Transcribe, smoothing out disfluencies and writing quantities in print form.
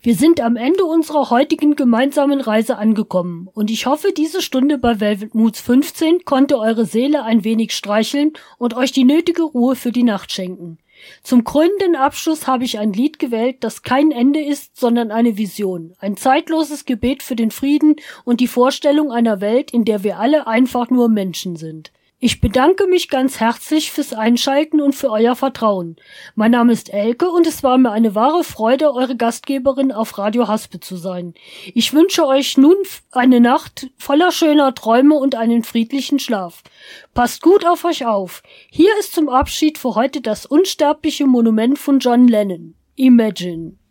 Wir sind am Ende unserer heutigen gemeinsamen Reise angekommen und ich hoffe, diese Stunde bei Velvet Moods 15 konnte eure Seele ein wenig streicheln und euch die nötige Ruhe für die Nacht schenken. Zum krönenden Abschluss habe ich ein Lied gewählt, das kein Ende ist, sondern eine Vision. Ein zeitloses Gebet für den Frieden und die Vorstellung einer Welt, in der wir alle einfach nur Menschen sind. Ich bedanke mich ganz herzlich fürs Einschalten und für euer Vertrauen. Mein Name ist Elke und es war mir eine wahre Freude, eure Gastgeberin auf Radio Haspe zu sein. Ich wünsche euch nun eine Nacht voller schöner Träume und einen friedlichen Schlaf. Passt gut auf euch auf. Hier ist zum Abschied für heute das unsterbliche Monument von John Lennon. Imagine.